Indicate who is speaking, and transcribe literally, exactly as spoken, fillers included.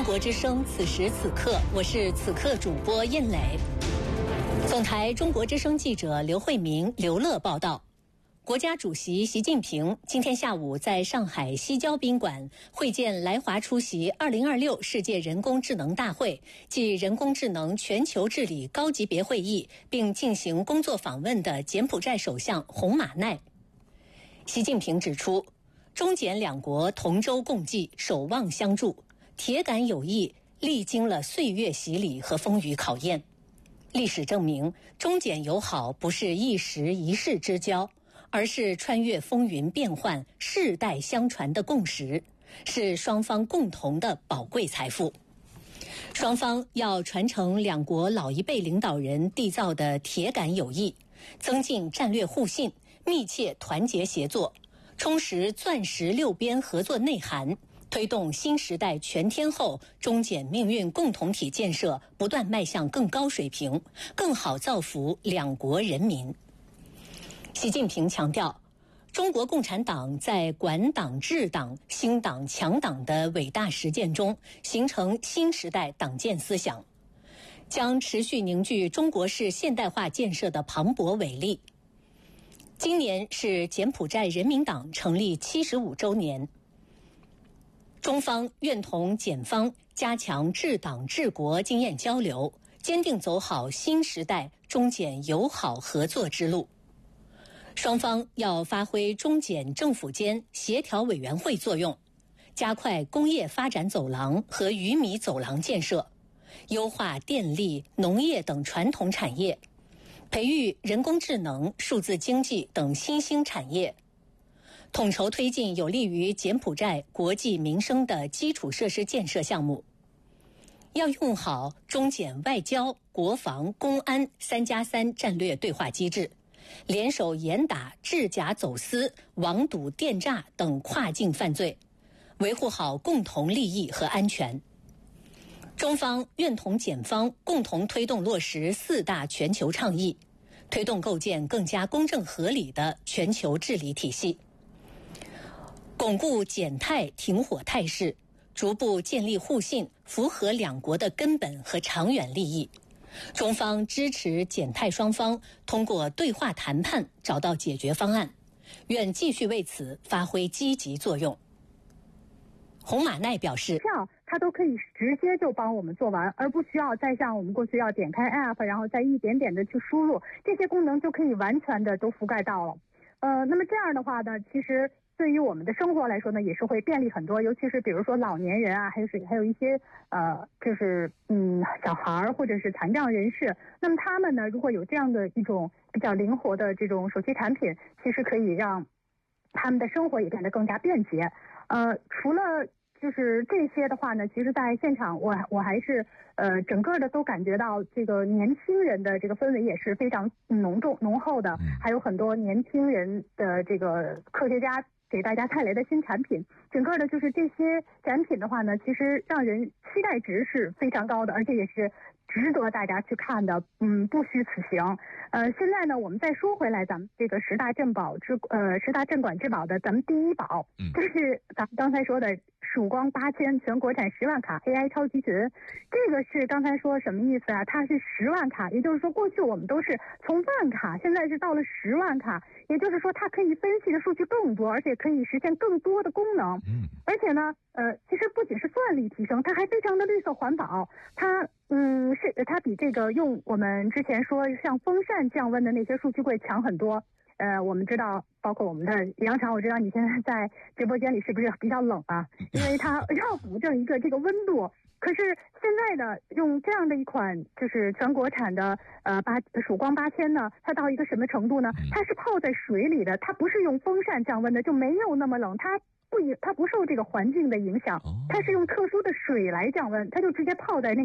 Speaker 1: 国之声，此时此刻，我是此刻主播燕磊。总台中国之声记者刘慧明、刘乐报道。国家主席习近平今天下午在上海西郊宾馆会见来华出席二零二六世界人工智能大会暨人工智能全球治理高级别会议，并进行工作访问的柬埔寨首相洪马奈。习近平指出，中柬两国同舟共济，守望相助，铁杆友谊历经了岁月洗礼和风雨考验。历史证明，中柬友好不是一时一世之交，而是穿越风云变幻、世代相传的共识，是双方共同的宝贵财富。双方要传承两国老一辈领导人缔造的铁杆友谊，增进战略互信，密切团结协作，充实钻石六边合作内涵，推动新时代全天候中柬命运共同体建设不断迈向更高水平，更好造福两国人民。习近平强调，中国共产党在管党治党、兴党强党的伟大实践中，形成新时代党建思想，将持续凝聚中国式现代化建设的磅礴伟力。今年是柬埔寨人民党成立七十五周年，中方愿同柬方加强治党治国经验交流，坚定走好新时代中柬友好合作之路。双方要发挥中柬政府间协调委员会作用，加快工业发展走廊和鱼米走廊建设，优化电力、农业等传统产业，培育人工智能、数字经济等新兴产业，统筹推进有利于柬埔寨国计民生的基础设施建设项目。要用好中柬外交、国防、公安三加三战略对话机制，联手严打制假走私、网赌电诈等跨境犯罪，维护好共同利益和安全。中方愿同柬方共同推动落实四大全球倡议，推动构建更加公正合理的全球治理体系，巩固柬泰停火态势，逐步建立互信，符合两国的根本和长远利益。中方支持柬泰双方通过对话谈判找到解决方案，愿继续为此发挥积极作用。洪马奈表示，
Speaker 2: 票它都可以直接就帮我们做完，而不需要再像我们过去要点开 app， 然后再一点点的去输入，这些功能就可以完全的都覆盖到了。呃，那么这样的话呢，其实对于我们的生活来说呢，也是会便利很多，尤其是比如说老年人啊，还有是还有一些呃，就是嗯小孩或者是残障人士，那么他们呢，如果有这样的一种比较灵活的这种手机产品，其实可以让他们的生活也变得更加便捷。呃，除了就是这些的话呢，其实在现场我我还是呃整个的都感觉到这个年轻人的这个氛围也是非常浓重浓厚的，还有很多年轻人的这个科学家给大家带来的新产品，整个的就是这些展品的话呢，其实让人期待值是非常高的，而且也是值得大家去看的，嗯，不虚此行。呃，现在呢，我们再说回来，咱们这个十大镇宝之呃十大镇馆之宝的咱们第一宝，嗯，就是咱们刚才说的曙光八千全国产十万卡 A I 超级群。这个是刚才说什么意思啊？它是十万卡，也就是说过去我们都是从万卡，现在是到了十万卡，也就是说它可以分析的数据更多，而且可以实现更多的功能。嗯，而且呢，呃，其实不仅是算力提升，它还非常的绿色环保。它嗯，是它比这个用我们之前说像风扇降温的那些数据柜强很多。呃，我们知道，包括我们的杨常，我知道你现在在直播间里是不是比较冷啊？因为它要保证一个这个温度。可是现在呢，用这样的一款就是全国产的呃八曙光八千呢，它到一个什么程度呢？它是泡在水里的，它不是用风扇降温的，就没有那么冷，它不它不受这个环境的影响，它是用特殊的水来降温，它就直接泡在那个